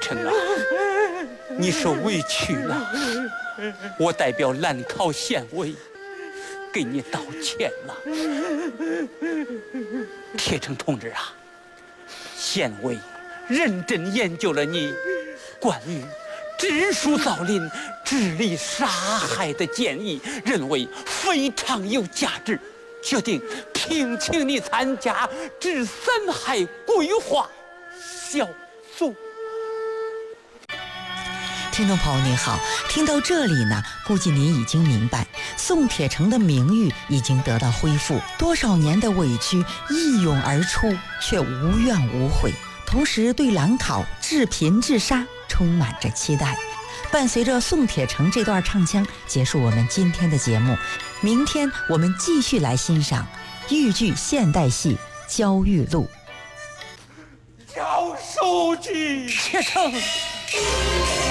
成啊，你受委屈了，我代表兰考县委给你道歉了。铁成同志啊，县委认真研究了你关于知书造林、治理杀害的建议，认为非常有价值，决定聘请你参加治三害规划小组。 听众朋友您好，听到这里呢，估计您已经明白，宋铁成的名誉已经得到恢复，多少年的委屈一涌而出，却无怨无悔，同时对兰考治贫治沙充满着期待。伴随着宋铁成这段唱腔，结束我们今天的节目。明天我们继续来欣赏豫剧现代戏《焦裕禄》。 姚书记，铁成。